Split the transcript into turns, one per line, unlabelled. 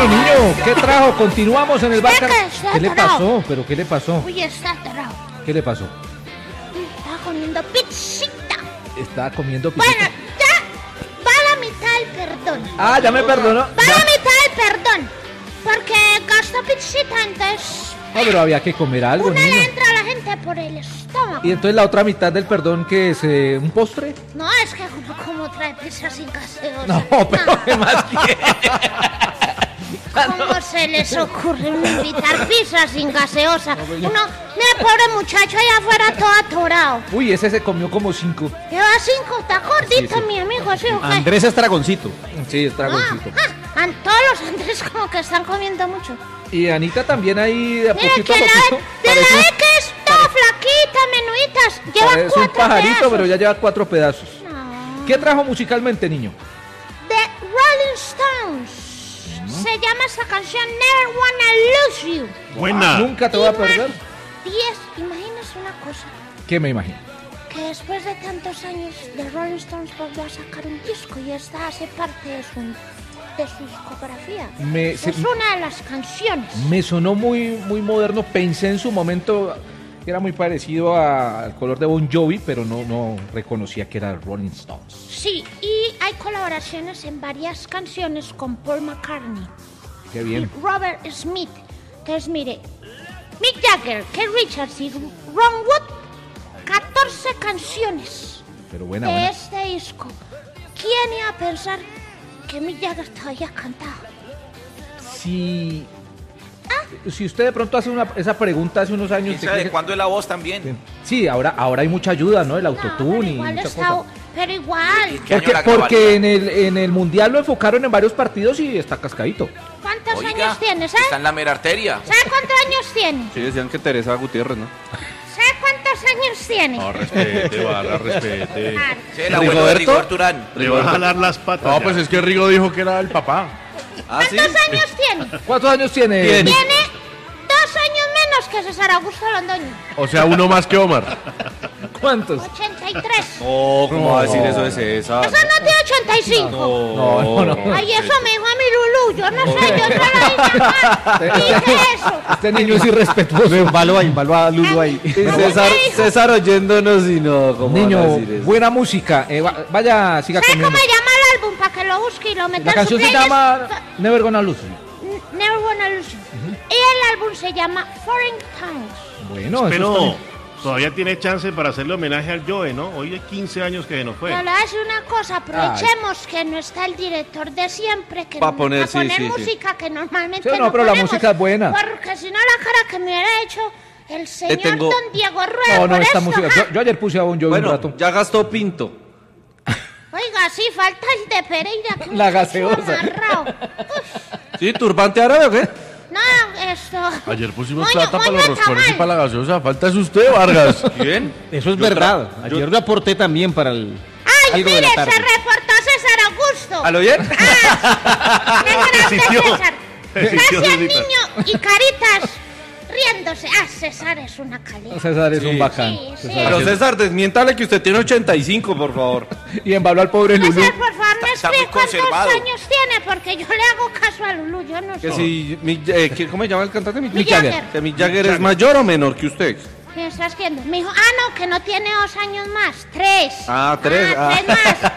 Bueno, niño, ¿qué trajo? Continuamos en el bar. ¿Qué le pasó? ¿Pero qué le pasó?
Uy, está atorado.
¿Qué le pasó?
Está comiendo pizzita.
Está comiendo pizza.
Bueno, ya va la mitad el perdón.
Ah, ya me perdonó.
Va la mitad el perdón. Porque gastó pizzita, entonces...
No, pero había que comer algo,
Una
niño.
le entra a la gente por el estómago.
Y entonces la otra mitad del perdón, ¿qué es? ¿Un postre?
No, es que como trae pizza sin gaseosa.
No, pero ¿qué más quiere?
¿Cómo se les ocurre invitar pizza sin gaseosa? Uno, mira, pobre muchacho allá afuera todo atorado.
Uy, ese se comió como 5.
Lleva 5, está gordito,
Sí.
mi amigo, ¿sí o qué?
Andrés Estragoncito.
Sí, es dragoncito.
Todos los Andrés como que están comiendo mucho.
Y Anita también ahí de a
Mira,
poquito a
que
poquito.
de la vez que es toda flaquita, menuditas, lleva
Parece
4
un pajarito,
pedazos.
pero ya lleva 4 pedazos.
No.
¿Qué trajo musicalmente, niño?
The Rolling Stones. Se llama esta canción Never Wanna Lose You.
Buena.
Nunca te voy a perder.
10, imagínate una cosa,
¿Qué me imagino?
que después de tantos años The Rolling Stones volvió a sacar un disco y esta hace parte de su discografía.
Se-
Es una de las canciones.
Me sonó muy moderno. Pensé en su momento que era muy parecido al color de Bon Jovi, pero no reconocía que era Rolling Stones.
Sí, y hay colaboraciones en varias canciones con Paul McCartney
Qué bien.
y Robert Smith. Entonces, mire, Mick Jagger, Keith Richards y Ron Wood, 14 canciones
Pero buena,
de
buena.
este disco. ¿Quién iba a pensar que Mick Jagger todavía cantaba?
Si usted de pronto hace esa pregunta hace unos años...
¿Quién sabe de cuándo es la voz también?
Sí, ahora hay mucha ayuda, ¿no? El
No,
autotune
pero
y
igual
mucha
está,
cosa.
pero igual.
¿Qué año la
Porque
grabaría?
en el Mundial lo enfocaron en varios partidos y está cascadito.
¿Cuántos
Oiga,
años tiene?
está
¿Sabe?
en la mera arteria.
¿Sabe cuántos años tiene?
Sí, decían que Teresa Gutiérrez, ¿no?
¿Sabe cuántos años tiene?
No, respete, Barra, respete.
Claro.
Sí, el abuelo de Rigoberto Urán.
Le va a jalar las patas.
No,
ya.
pues es que Rigo dijo que era el papá.
Ah, sí.
¿Cuántos años tiene?
¿Cuántos años tiene?
Tiene.
Tiene 2 años menos que César Augusto Londoño.
O sea, uno más que Omar.
¿Cuántos?
83.
Oh, ¿cómo va a decir eso de César?
Eso no tiene 85.
No.
Ay, eso me dijo a mi Lulú. Yo no sé, yo no la dije mal. Dije eso.
Este niño es irrespetuoso.
Invalo a Lulu ahí. César oyéndonos y no, ¿cómo van a
Niño,
decir eso?
buena música. Vaya, siga
¿Sabe
comiendo.
cómo se llama el álbum? Para que lo busque y lo meta
La
en su
canción se
playlist.
llama Never Gonna Lose.
Never Wanna Lose You. Y el álbum se llama Foreign Tongues.
Bueno, eso
Pero
está bien.
todavía tiene chance para hacerle homenaje al Joe, ¿no? Hoy hay 15 años que se nos fue.
Pero le voy a decir una cosa, aprovechemos que no está el director de siempre, que
Pa'
nos
poner,
va a poner
sí, sí.
música que normalmente
Sí, no, pero la
ponemos,
música es buena.
Porque si no la cara que me hubiera hecho el señor
tengo-
Don Diego Rueda
No,
por
esta
esto,
música.
ja.
Yo ayer puse a Bon Jovi un
Bueno,
rato.
ya gastó Pinto.
Oiga, sí, falta el de Pereira. Que
La
muchacho
gaseosa.
amarrado. Uf,
¿Sí? ¿Turbante árabe o qué?
no, esto...
Ayer pusimos
Moño-
plata para
moño
los
de
roscones y
tamal.
para la gaseosa. Falta es usted, Vargas.
¿Quién?
Eso es
Yo
verdad. Ayer lo aporté también para el...
Ay,
algo de
mire,
la
se
tarde.
reportó César Augusto.
¿Al oyer?
Qué grande,
sintió.
César.
Se sintió,
Gracias,
César.
niño. Y Caritas riéndose. Ah, César es una calidad.
César es
Sí.
un bacán.
Sí, sí.
César
Pero
es-
César, desmiéntale que usted tiene 85, por favor.
Y embaló al pobre Lulú.
César, por favor, no
Está muy
explique cuántos
conservado.
años tiene, porque yo le hago caso a Lulú, yo no sé.
Que si, ¿cómo se llama el cantante?
Mick Jagger.
Que Mick Jagger es mayor o menor que usted.
¿Qué estás haciendo? Me dijo, no, que no tiene 2 años más, 3.
Ah, 3.
Ah, 3 más.